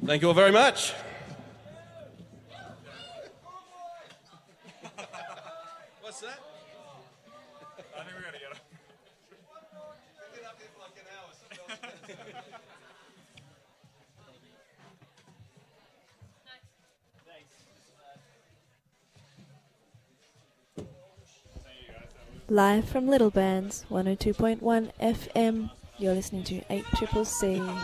Thank you all very much. What's that? I think we're going to get it. Been up here for like an hour. Live from Little Bands, 102.1 FM. You're listening to 8CCC.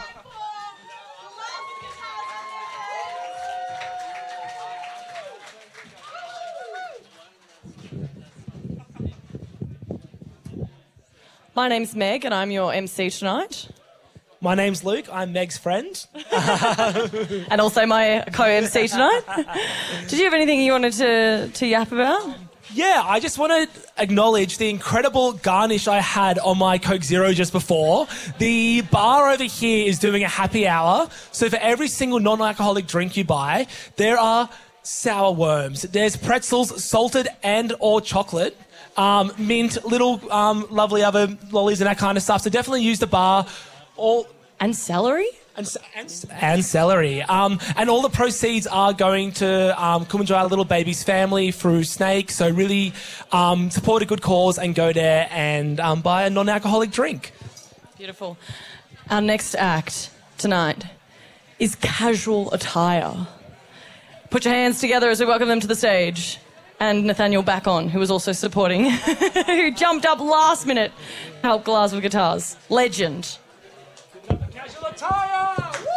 My name's Meg and I'm your MC tonight. My name's Luke. I'm Meg's friend. And also my co-MC tonight. Did you have anything you wanted to yap about? Yeah, I just want to acknowledge the incredible garnish I had on my Coke Zero just before. The bar over here is doing a happy hour. So for every single non-alcoholic drink you buy, there are sour worms. There's pretzels, salted and or chocolate. Mint, little lovely other lollies and that kind of stuff. So definitely use the bar. And celery? And celery. And all the proceeds are going to Kumanjaya Little Baby's family through Snake. So really support a good cause and go there and buy a non-alcoholic drink. Beautiful. Our next act tonight is Casual Attire. Put your hands together as we welcome them to the stage. And Nathaniel Backon, who was also supporting, who jumped up last minute to help Glasgow Guitars. Legend. Casual Attire!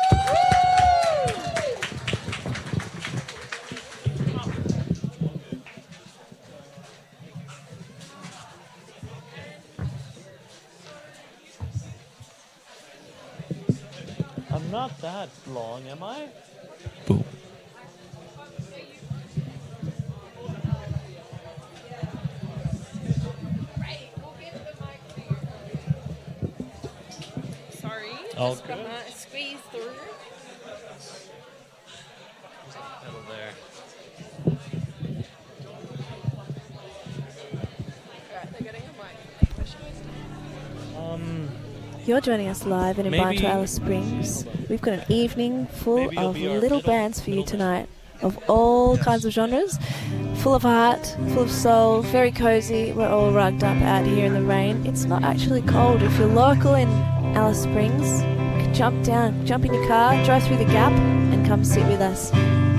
I'm not that long, am I? Boom. Sorry. Oh, Just good. gonna squeeze through. Pedal there. Alright, they're getting a mic. You're joining us live in Maybe- Imbanto Alice Springs. We've got an evening full Maybe you'll of be our little middle- bands for you middle tonight, of all kinds of genres, full of heart, full of soul, very cozy. We're all rugged up out here in the rain. It's not actually cold. If you're local in Alice Springs, you can jump down, jump in your car, drive through the gap, and come sit with us.